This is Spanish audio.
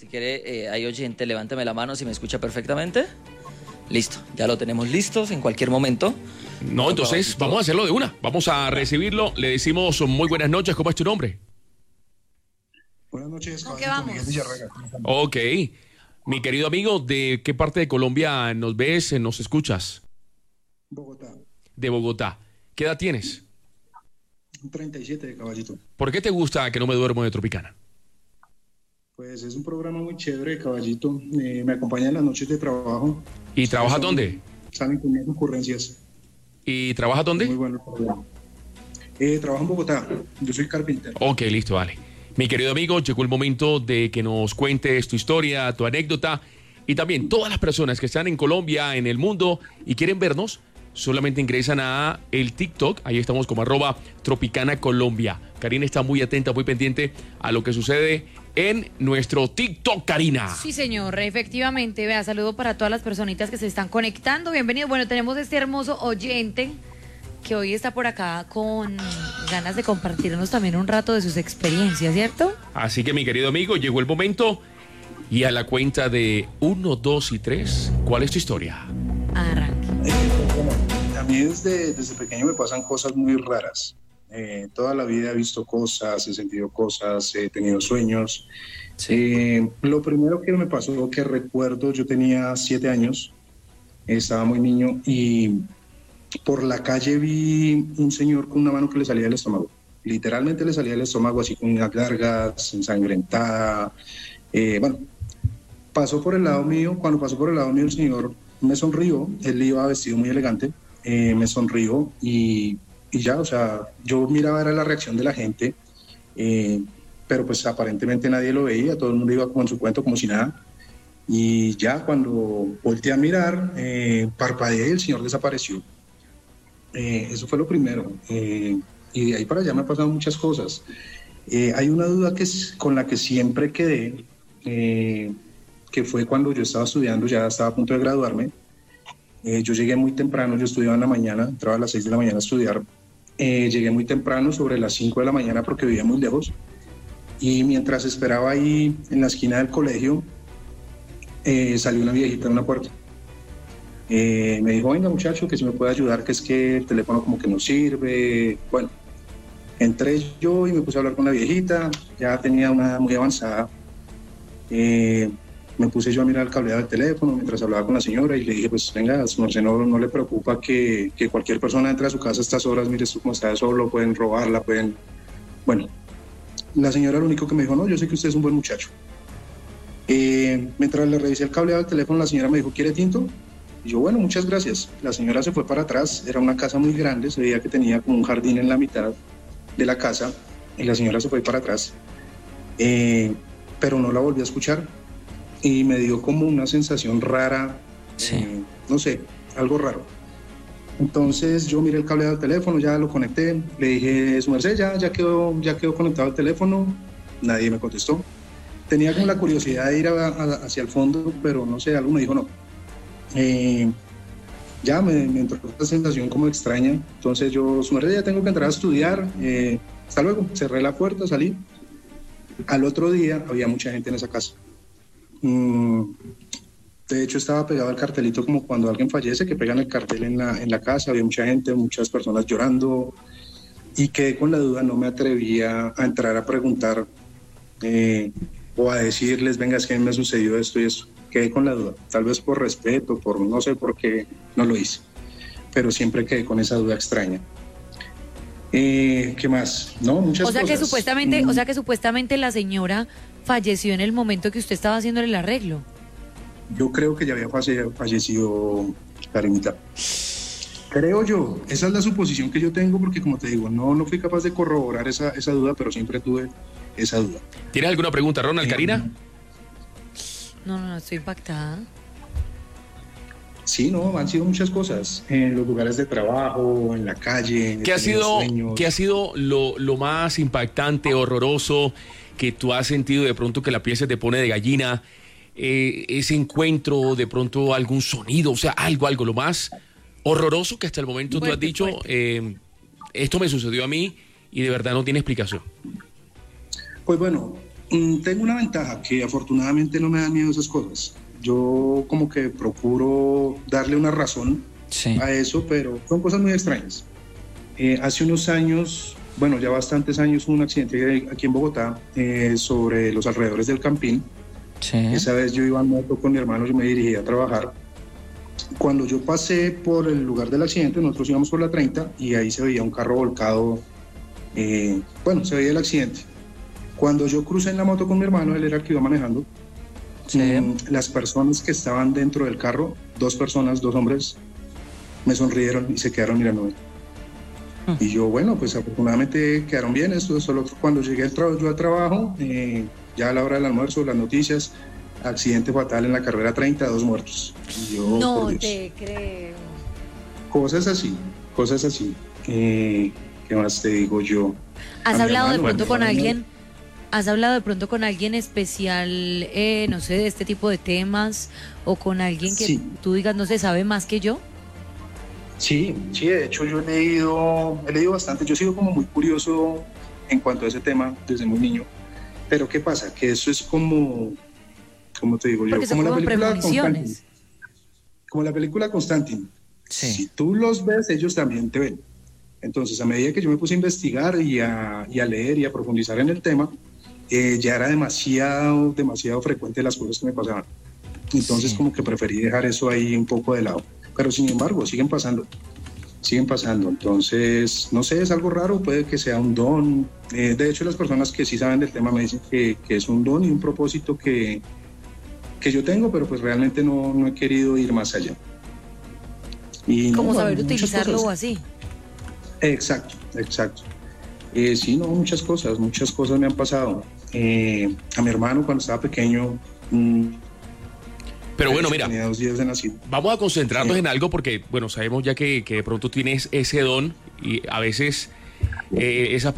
Si quiere, hay oyente, levántame la mano si me escucha perfectamente. Listo, ya lo tenemos listos en cualquier momento. No, entonces vamos a hacerlo de una. Vamos a recibirlo. Le decimos muy buenas noches. ¿Cómo es tu nombre? Buenas noches, ¿Con qué vamos? Miguel Villarreal. Ok. Mi querido amigo, ¿de qué parte de Colombia nos ves, nos escuchas? Bogotá, De Bogotá. ¿Qué edad tienes? 37 de Caballito. ¿Por qué te gusta Que no me duermo de Tropicana? Pues es un programa muy chévere, Caballito. Me acompaña en las noches de trabajo. ¿Y trabajas dónde? Salen con unas ocurrencias. ¿Y trabajas dónde? Muy bueno el programa. Trabajo en Bogotá. Yo soy carpintero. Ok, listo, vale. Mi querido amigo, llegó el momento de que nos cuentes tu historia, tu anécdota y también todas las personas que están en Colombia, en el mundo y quieren vernos, solamente ingresan a el TikTok, ahí estamos como @Tropicana Colombia. Karina está muy atenta, muy pendiente a lo que sucede en nuestro TikTok, Karina. Sí, señor, efectivamente. Vea, saludo para todas las personitas que se están conectando. Bienvenidos. Bueno, tenemos este hermoso oyente que hoy está por acá con ganas de compartirnos también un rato de sus experiencias, ¿cierto? Así que, mi querido amigo, llegó el momento y a la cuenta de 1, 2 y 3, ¿cuál es tu historia? Arranque. A mí desde pequeño me pasan cosas muy raras. Toda la vida he visto cosas, he sentido cosas, he tenido sueños. Sí. Lo primero que me pasó, que recuerdo, yo tenía 7 años, estaba muy niño y por la calle vi un señor con una mano que le salía del estómago. Literalmente le salía del estómago así con unas gargas, ensangrentada. Bueno, pasó por el lado mío. Cuando pasó por el lado mío el señor me sonrió. Él iba vestido muy elegante. Me sonrió y ya, o sea, yo miraba era la reacción de la gente, pero pues aparentemente nadie lo veía. Todo el mundo iba como en su cuento, como si nada. Y ya cuando volteé a mirar, parpadeé y el señor desapareció. Eso fue lo primero. Y de ahí para allá me han pasado muchas cosas. Hay una duda con la que siempre quedé, que fue cuando yo estaba estudiando, ya estaba a punto de graduarme. Yo llegué muy temprano, yo estudiaba en la mañana, entraba a las 6 de la mañana a estudiar. Llegué muy temprano, sobre las 5 de la mañana, porque vivía muy lejos. Y mientras esperaba ahí en la esquina del colegio, salió una viejita en una puerta. Me dijo, venga muchacho, que si me puede ayudar, que es que el teléfono como que no sirve. Bueno, entré yo y me puse a hablar con la viejita, ya tenía una edad muy avanzada. Me puse yo a mirar el cableado del teléfono mientras hablaba con la señora y le dije, pues venga, no le preocupa que cualquier persona entre a su casa a estas horas, mire esto como está solo, pueden robarla, pueden... Bueno, la señora lo único que me dijo, no, yo sé que usted es un buen muchacho. Mientras le revisé el cableado del teléfono, la señora me dijo, ¿quiere tinto? Y yo, bueno, muchas gracias. La señora se fue para atrás, era una casa muy grande, se veía que tenía como un jardín en la mitad de la casa, y la señora se fue para atrás, pero no la volví a escuchar, y me dio como una sensación rara, Sí. no sé, algo raro. Entonces yo miré el cable del teléfono, ya lo conecté, le dije, su merced, ya quedó conectado el teléfono, nadie me contestó. Tenía como la curiosidad de ir hacia el fondo, pero no sé, algo me dijo no. Ya me entró esta sensación como extraña, entonces yo, su merced, ya tengo que entrar a estudiar, hasta luego, cerré la puerta, salí. Al otro día había mucha gente en esa casa. De hecho estaba pegado el cartelito como cuando alguien fallece, que pegan el cartel en la casa, había mucha gente, muchas personas llorando, y quedé con la duda, no me atrevía a entrar a preguntar o a decirles, venga, es que me sucedió esto y eso. Quedé con la duda, tal vez por respeto, por no sé por qué no lo hice, pero siempre quedé con esa duda extraña. ¿Qué más? No, muchas cosas. O sea que supuestamente la señora falleció en el momento que usted estaba haciendo el arreglo. Yo creo que ya había fallecido Karinita. Creo yo, esa es la suposición que yo tengo, porque como te digo, no fui capaz de corroborar esa duda, pero siempre tuve esa duda. ¿Tienes alguna pregunta, Ronald, Karina? No, estoy impactada. Sí, no, han sido muchas cosas, en los lugares de trabajo, en la calle. ¿Qué ha sido lo más impactante, horroroso que tú has sentido de pronto que la piel se te pone de gallina? Ese encuentro, de pronto algún sonido, o sea, algo, lo más horroroso que hasta el momento tú has dicho, esto me sucedió a mí y de verdad no tiene explicación. Pues bueno, Tengo una ventaja, que afortunadamente no me dan miedo esas cosas. Yo como que procuro darle una razón a eso, pero son cosas muy extrañas. Hace unos años, bueno, ya bastantes años, hubo un accidente aquí en Bogotá sobre los alrededores del Campín. Sí. Esa vez yo iba en moto con mi hermano, yo me dirigía a trabajar. Cuando yo pasé por el lugar del accidente, nosotros íbamos por la 30 y ahí se veía un carro volcado. Se veía el accidente. Cuando yo crucé en la moto con mi hermano, él era el que iba manejando. Sí. Las personas que estaban dentro del carro, 2 personas, 2 hombres, me sonrieron y se quedaron mirándome. Y yo, bueno, pues afortunadamente quedaron bien. Esto solo cuando llegué yo al trabajo, ya a la hora del almuerzo, las noticias, accidente fatal en la carrera 30, 2 muertos. Y yo, No te creo. Cosas así. ¿Qué más te digo yo? ¿Has A mi hablado de hermano, pronto a mi con hermano, alguien? ¿Has hablado de pronto con alguien especial, no sé, de este tipo de temas? ¿O con alguien que Sí. tú digas no se sabe más que yo? Sí, de hecho yo he leído bastante. Yo he sido como muy curioso en cuanto a ese tema desde muy niño. Pero ¿qué pasa? Que eso es como te digo yo, Porque son como premoniciones. Como la película Constantine. Sí. Si tú los ves, ellos también te ven. Entonces, a medida que yo me puse a investigar y a leer y a profundizar en el tema, ya era demasiado frecuente las cosas que me pasaban. Entonces, Sí. como que preferí dejar eso ahí un poco de lado. Pero sin embargo, siguen pasando. Entonces, no sé, es algo raro, puede que sea un don. De hecho, las personas que sí saben del tema me dicen que es un don y un propósito que yo tengo, pero pues realmente no he querido ir más allá. Y Como no, saber muchas utilizarlo cosas. o así. Exacto. Sí, no, muchas cosas me han pasado. A mi hermano cuando estaba pequeño, Pero bueno, mira, tenía 2 días de nacido. vamos a concentrarnos en algo porque, bueno, sabemos ya que de pronto tienes ese don y a veces esas